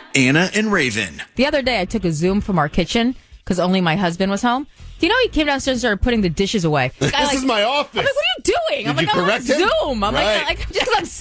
Anna and Raven. The other day, I took a Zoom from our kitchen because only my husband was home. Do you know he came downstairs and started putting the dishes away? This is my office. I'm like, what are you doing? Did you correct him? Zoom. I'm Right. like, I'm